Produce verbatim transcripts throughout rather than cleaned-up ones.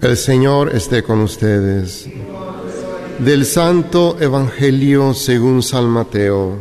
El Señor esté con ustedes. Del Santo Evangelio según San Mateo.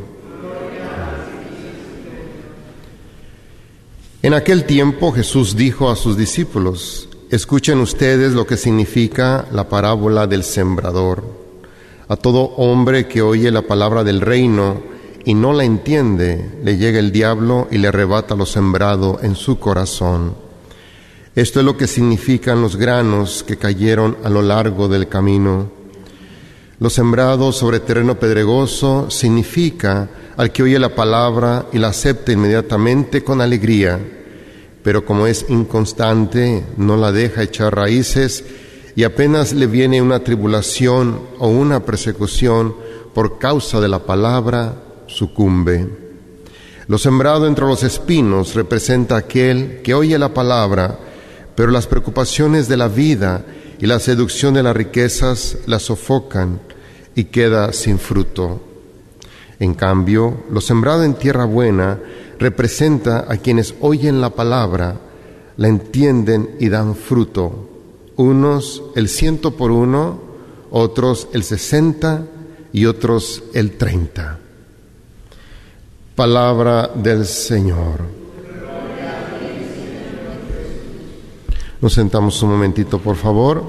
En aquel tiempo Jesús dijo a sus discípulos: escuchen ustedes lo que significa la parábola del sembrador. A todo hombre que oye la palabra del reino y no la entiende, le llega el diablo y le arrebata lo sembrado en su corazón. Esto es lo que significan los granos que cayeron a lo largo del camino. Lo sembrado sobre terreno pedregoso significa al que oye la palabra y la acepta inmediatamente con alegría, pero como es inconstante, no la deja echar raíces y apenas le viene una tribulación o una persecución por causa de la palabra, sucumbe. Lo sembrado entre los espinos representa aquel que oye la palabra, pero las preocupaciones de la vida y la seducción de las riquezas la sofocan y queda sin fruto. En cambio, lo sembrado en tierra buena representa a quienes oyen la palabra, la entienden y dan fruto. Unos el ciento por uno, otros el sesenta y otros el treinta. Palabra del Señor. Nos sentamos un momentito, por favor.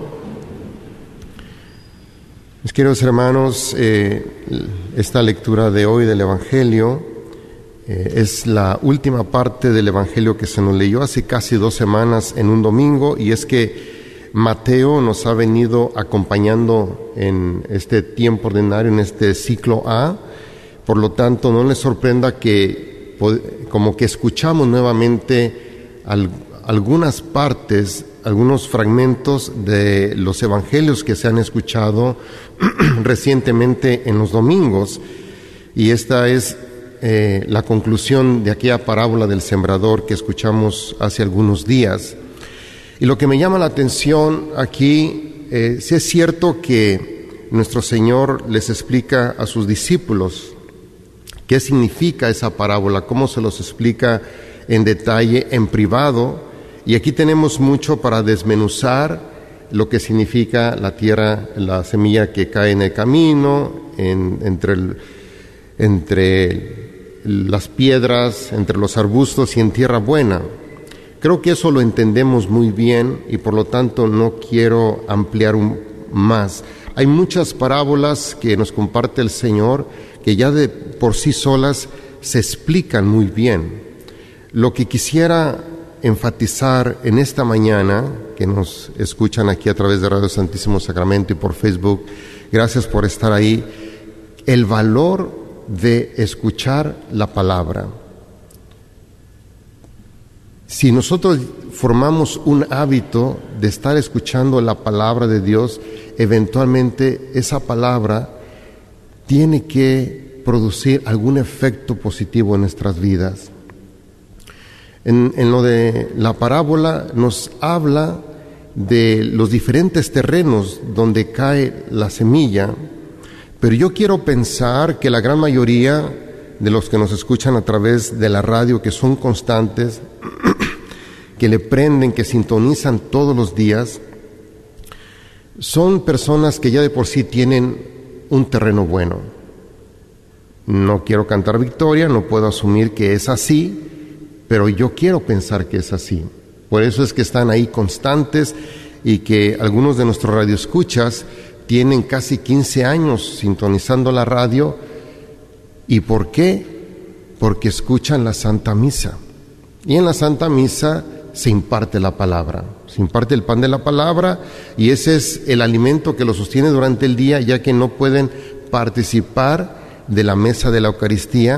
Mis queridos hermanos, eh, esta lectura de hoy del Evangelio eh, es la última parte del Evangelio que se nos leyó hace casi dos semanas en un domingo, y es que Mateo nos ha venido acompañando en este tiempo ordinario, en este ciclo A. Por lo tanto, no les sorprenda que como que escuchamos nuevamente al algunas partes, algunos fragmentos de los evangelios que se han escuchado recientemente en los domingos, y esta es eh, la conclusión de aquella parábola del sembrador que escuchamos hace algunos días. Y lo que me llama la atención aquí, eh, sí es cierto que nuestro Señor les explica a sus discípulos qué significa esa parábola, cómo se los explica en detalle, en privado. Y aquí tenemos mucho para desmenuzar lo que significa la tierra, la semilla que cae en el camino, en, entre, el, entre las piedras, entre los arbustos y en tierra buena. Creo que eso lo entendemos muy bien y por lo tanto no quiero ampliar un, más. Hay muchas parábolas que nos comparte el Señor que ya de por sí solas se explican muy bien. Lo que quisiera enfatizar en esta mañana, que nos escuchan aquí a través de Radio Santísimo Sacramento y por Facebook, gracias por estar ahí, el valor de escuchar la palabra. Si nosotros formamos un hábito de estar escuchando la palabra de Dios, eventualmente esa palabra tiene que producir algún efecto positivo en nuestras vidas. En, en lo de la parábola nos habla de los diferentes terrenos donde cae la semilla, pero yo quiero pensar que la gran mayoría de los que nos escuchan a través de la radio, que son constantes, que le prenden, que sintonizan todos los días, son personas que ya de por sí tienen un terreno bueno. No quiero cantar victoria, no puedo asumir que es así, pero yo quiero pensar que es así. Por eso es que están ahí constantes y que algunos de nuestros radioescuchas tienen casi quince años sintonizando la radio. ¿Y por qué? Porque escuchan la Santa Misa. Y en la Santa Misa se imparte la palabra, se imparte el pan de la palabra, y ese es el alimento que los sostiene durante el día, ya que no pueden participar de la mesa de la Eucaristía